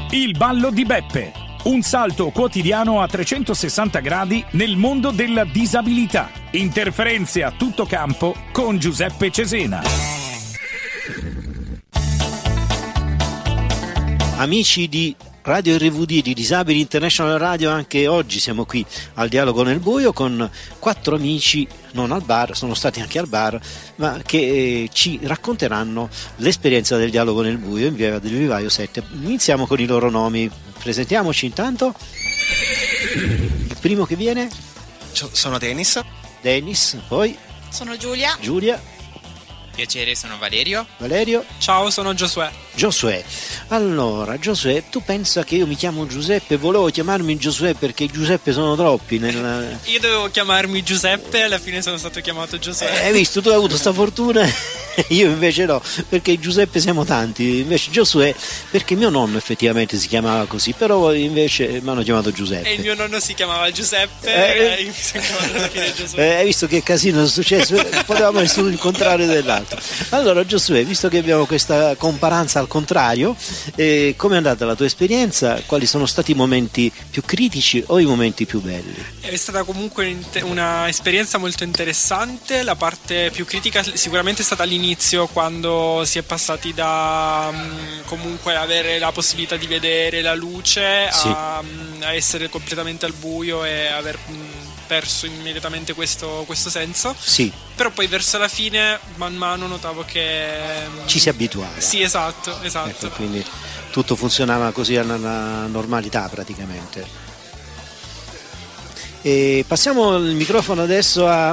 Il ballo di Beppe. Un salto quotidiano a 360 gradi nel mondo della disabilità. Interferenze a tutto campo con Giuseppe Cesena. Amici di Radio RVD, di Disabili International Radio, anche oggi siamo qui al Dialogo nel Buio con 4 amici, non al bar, sono stati anche al bar, ma che ci racconteranno l'esperienza del Dialogo nel Buio in via del Vivaio 7. Iniziamo con i loro nomi, presentiamoci intanto. Il primo che viene? Sono Dennis. Dennis, poi? Sono Giulia. Giulia. Piacere, sono Valerio. Valerio. Ciao, sono Giosuè. Giosuè. Allora, Giosuè, tu pensa che io mi chiamo Giuseppe? Volevo chiamarmi Giosuè perché Giuseppe sono troppi. Io dovevo chiamarmi Giuseppe, alla fine sono stato chiamato Giosuè. Hai visto, tu hai avuto sta fortuna, io invece no, perché Giuseppe siamo tanti. Invece Giosuè, perché mio nonno effettivamente si chiamava così, però invece mi hanno chiamato Giuseppe. E il mio nonno si chiamava Giuseppe, e io mi sono chiamato alla fine Giosuè. Hai visto che casino è successo? Potevamo essere il contrario dell'altro. Allora Giosuè, visto che abbiamo questa comparanza al contrario, come è andata la tua esperienza? Quali sono stati i momenti più critici o i momenti più belli? È stata comunque una esperienza molto interessante. La parte più critica sicuramente è stata all'inizio, quando si è passati da comunque avere la possibilità di vedere la luce, sì, a essere completamente al buio e aver perso immediatamente questo senso. Sì. Però poi verso la fine man mano notavo che ci si abituava. Sì, esatto. Ecco, quindi tutto funzionava così alla normalità praticamente. E passiamo il microfono adesso a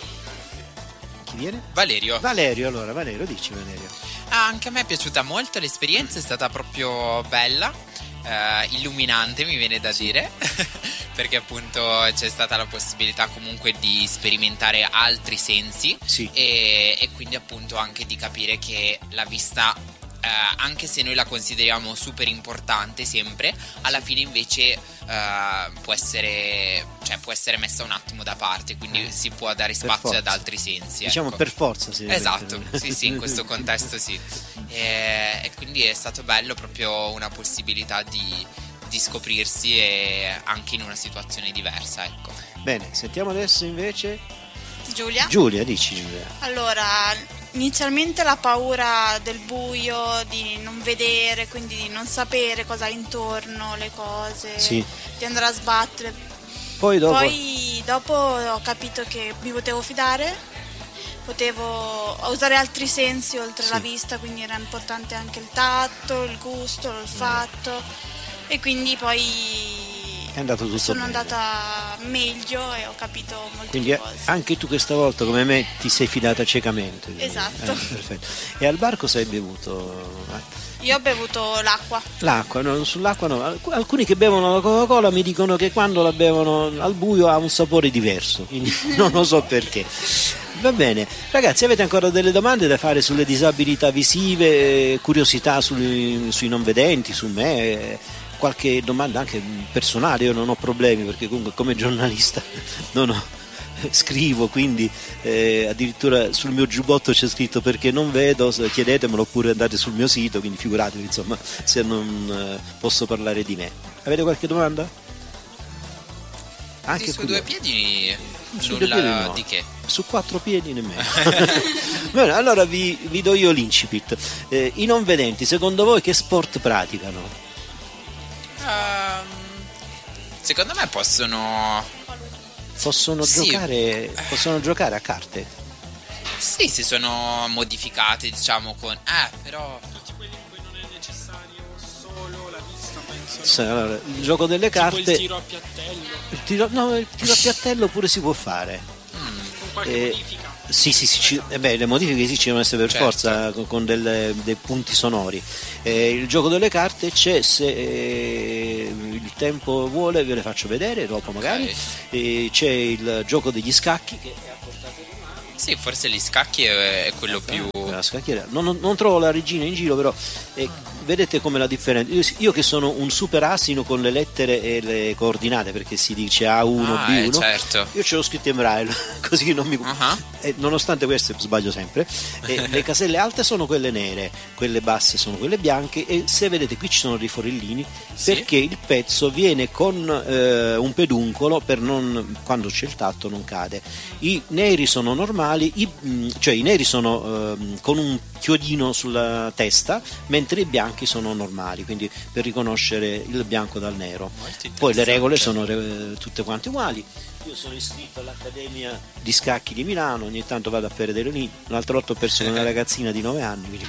chi viene? Valerio. Allora Valerio, dici Valerio. Anche a me è piaciuta molto, l'esperienza è stata proprio bella, illuminante mi viene da dire, perché appunto c'è stata la possibilità comunque di sperimentare altri sensi, sì, e quindi appunto anche di capire che la vista, anche se noi la consideriamo super importante sempre, alla fine invece può essere messa un attimo da parte, quindi si può dare spazio ad altri sensi, diciamo, ecco. Per forza esatto, sì, in questo contesto sì, e quindi è stato bello, proprio una possibilità di scoprirsi, e anche in una situazione diversa, ecco. Bene, sentiamo adesso invece Giulia, dici Giulia. Allora, inizialmente la paura del buio, di non vedere, quindi di non sapere cosa ha intorno, le cose, sì, di andare a sbattere. Poi dopo ho capito che mi potevo fidare, potevo usare altri sensi oltre sì, la vista, quindi era importante anche il tatto, il gusto, l'olfatto, e quindi poi è andato tutto sono bene. andata meglio e ho capito molte Quindi cose. anche tu questa volta come me ti sei fidata ciecamente. Esatto. Perfetto. E al bar cosa hai bevuto? Io ho bevuto l'acqua. No, sull'acqua no. Alcuni che bevono la Coca-Cola mi dicono che quando la bevono al buio ha un sapore diverso, quindi non lo so perché. Va bene, ragazzi, avete ancora delle domande da fare sulle disabilità visive, curiosità sui non vedenti, su me? Qualche domanda anche personale? Io non ho problemi, perché comunque come giornalista scrivo, quindi addirittura sul mio giubbotto c'è scritto perché non vedo, chiedetemelo, oppure andate sul mio sito, quindi figuratevi insomma se non posso parlare di me. Avete qualche domanda? Anche sì, su due piedi su nulla 2 piedi no. Di che? Su 4 piedi nemmeno. Bene, allora vi do io l'incipit. I non vedenti, secondo voi che sport praticano? Secondo me possono sì, giocare a carte. Sì, si sono modificate, diciamo, con però tutti quelli in cui non è necessario solo la vista, penso. Sì, allora, il gioco delle carte, tipo il tiro a piattello. Il tiro a piattello pure si può fare. Con qualche modifica. Sì, le modifiche sì, ci devono essere per certo, forza, con dei punti sonori. Il gioco delle carte c'è, se il tempo vuole ve le faccio vedere dopo magari. C'è il gioco degli scacchi che è a portata di mano. Sì, forse gli scacchi è quello più... La scacchiera. Non trovo la regina in giro, però vedete come la differenza. Io che sono un super asino con le lettere e le coordinate, perché si dice A1, B1, certo. io ce l'ho scritto in braille, così non mi... nonostante questo sbaglio sempre. Le caselle alte sono quelle nere, quelle basse sono quelle bianche, e se vedete qui ci sono dei forellini, perché il pezzo viene con un peduncolo per non, quando c'è il tatto non cade. I neri sono normali, cioè i neri sono con un chiodino sulla testa, mentre i bianchi sono normali, quindi per riconoscere il bianco dal nero. Poi le regole sono tutte quante uguali. Io sono iscritto all'Accademia di Scacchi di Milano, ogni tanto vado a perdere lì. L'altra volta ho perso con una ragazzina di 9 anni,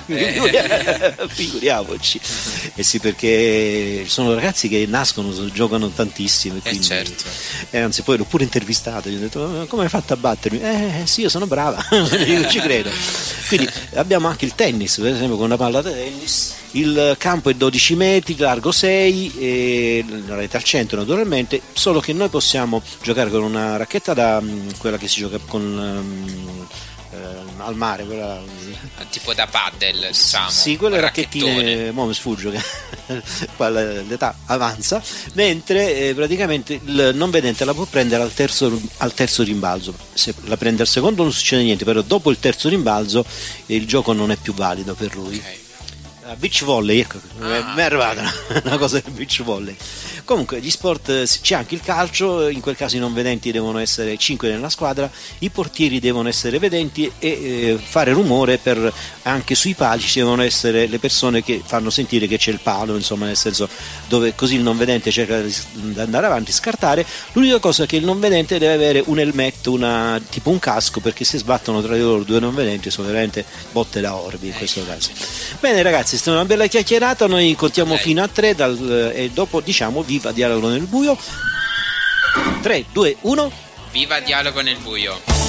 figuriamoci. Eh sì, perché sono ragazzi che nascono, giocano tantissimo, quindi, certo. Anzi poi l'ho pure intervistato, gli ho detto: come hai fatto a battermi? Sì, io sono brava. Io ci credo. Quindi abbiamo anche il tennis, per esempio, con una palla da tennis. Il campo è 12 metri, largo 6, e la rete al centro naturalmente, solo che noi possiamo giocare con una racchetta da quella che si gioca con al mare, quella tipo da paddle, diciamo. Sì, quelle racchettine, mo mi sfuggo che qua l'età avanza, mentre praticamente il non vedente la può prendere al terzo rimbalzo. Se la prende al secondo non succede niente, però dopo il terzo rimbalzo il gioco non è più valido per lui. Okay. Beach volley, ecco, mi è arrivata una cosa del beach volley. Comunque gli sport, c'è anche il calcio, in quel caso i non vedenti devono essere 5 nella squadra, i portieri devono essere vedenti e fare rumore, per anche sui pali ci devono essere le persone che fanno sentire che c'è il palo, insomma, nel senso, dove così il non vedente cerca di andare avanti, scartare. L'unica cosa è che il non vedente deve avere un elmetto, tipo un casco, perché se sbattono tra di loro due non vedenti sono veramente botte da orbi in questo caso. Bene ragazzi, è stata una bella chiacchierata, noi contiamo fino a 3 e dopo diciamo viva Dialogo nel buio. 3, 2, 1. Viva Dialogo nel buio.